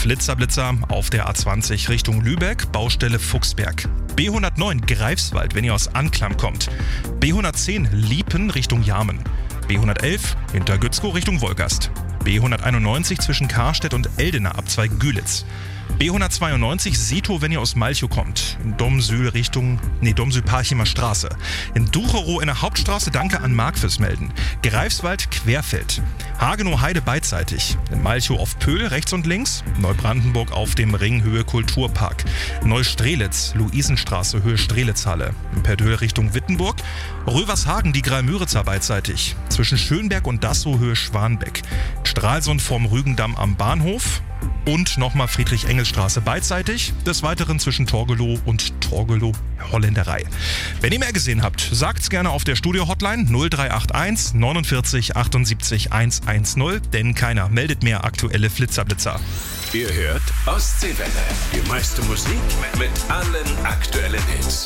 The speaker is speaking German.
Flitzer auf der A20 Richtung Lübeck, Baustelle Fuchsberg. B109 Greifswald, wenn ihr aus Anklam kommt. B110 Liepen Richtung Jarmen. B111 Hintergützkow Richtung Wolgast. B191 zwischen Karstedt und Eldena ab 2 Gülitz. B192 Sito, wenn ihr aus Malchow kommt. In Domsühl-Parchimer Straße. In Ducherow in der Hauptstraße, danke an Marc fürs Melden. Greifswald Querfeld. Hagenow-Heide beidseitig. In Malchow auf Pöhl rechts und links. Neubrandenburg auf dem Ring Höhe Kulturpark. Neustrelitz, Luisenstraße Höhe Strelitzhalle. In Perdöhl Richtung Wittenburg. Rövershagen die Greimüritzer beidseitig. Zwischen Schönberg und Dassow Höhe Schwanbeck. Stralsund vorm Rügendamm am Bahnhof. Und nochmal Friedrich-Engels-Straße beidseitig. Des Weiteren zwischen Torgelow und Torgelow Holländerei. Wenn ihr mehr gesehen habt, sagt's gerne auf der Studio-Hotline 0381 49 78 110, denn keiner meldet mehr aktuelle Flitzerblitzer. Ihr hört Ostseewelle. Die meiste Musik mit allen aktuellen Hits.